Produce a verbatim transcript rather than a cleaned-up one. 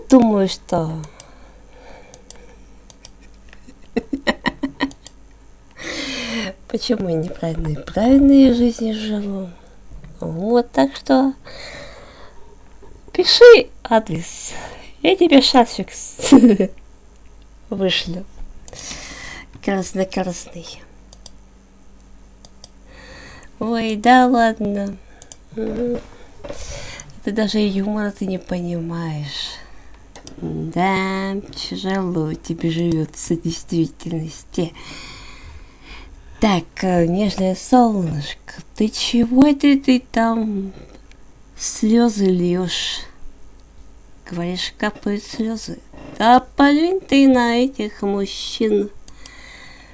думаю, что почему я неправильные правильные жизни живу. Вот, так что пиши адрес. Я тебе шарфик вышлю. Красно-красный. Ой, да ладно. Ты даже юмора ты не понимаешь. Да, тяжело тебе живется в действительности. Так, нежное солнышко, ты чего это ты там слезы льешь? Говоришь, капают слезы. Да полюнь ты на этих мужчин.